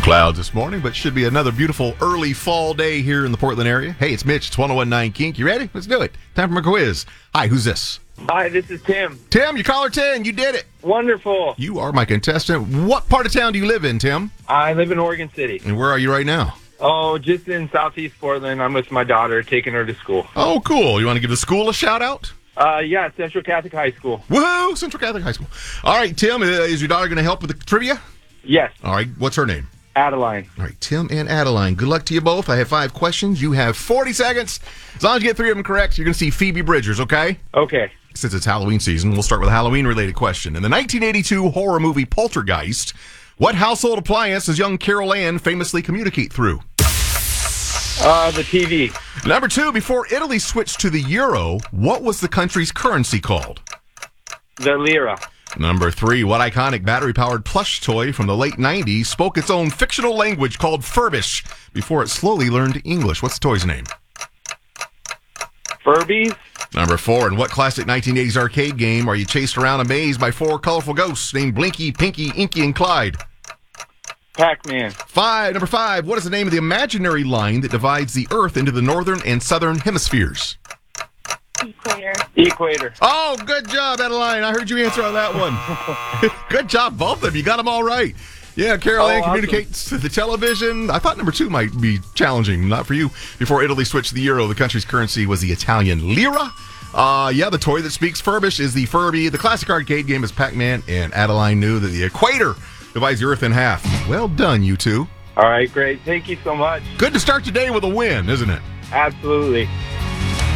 Clouds this morning, but should be another beautiful early fall day here in the Portland area. Hey, it's Mitch. It's 101.9 Kink. You ready? Let's do it. Time for my quiz. Hi, who's this? Hi, this is Tim. Tim, you caller 10. You did it. Wonderful. You are my contestant. What part of town do you live in, Tim? I live in Oregon City. And where are you right now? Oh, just in southeast Portland. I'm with my daughter, taking her to school. Oh, cool. You want to give the school a shout out? Yeah, Central Catholic High School. Woohoo! Central Catholic High School. All right, Tim, is your daughter going to help with the trivia? Yes. All right, what's her name? Adeline. All right, Tim and Adeline, good luck to you both. I have 5 questions. You have 40 seconds. As long as you get 3 of them correct, you're going to see Phoebe Bridgers, okay? Okay. Since it's Halloween season, we'll start with a Halloween-related question. In the 1982 horror movie Poltergeist, what household appliance does young Carol Ann famously communicate through? The TV. Number 2, before Italy switched to the euro, what was the country's currency called? The Lira. Number 3, what iconic battery-powered plush toy from the late 90s spoke its own fictional language called Furbish before it slowly learned English? What's the toy's name? Furbies. Number 4, in what classic 1980s arcade game are you chased around a maze by 4 colorful ghosts named Blinky, Pinky, Inky, and Clyde? Pac-Man. Number 5, what is the name of the imaginary line that divides the Earth into the northern and southern hemispheres? Equator. Oh, good job, Adeline. I heard you answer on that one. Good job, both of them. You got them all right. Yeah, Carol Ann communicates to the television. I thought number 2 might be challenging. Not for you. Before Italy switched to the euro, the country's currency was the Italian lira. The toy that speaks Furbish is the Furby. The classic arcade game is Pac-Man. And Adeline knew that the equator divides the Earth in half. Well done, you two. All right, great. Thank you so much. Good to start today with a win, isn't it? Absolutely.